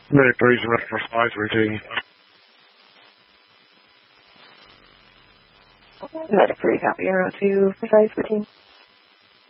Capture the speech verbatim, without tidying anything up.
American Region Record five routine. Medic three, copy, Aero two, precise routine.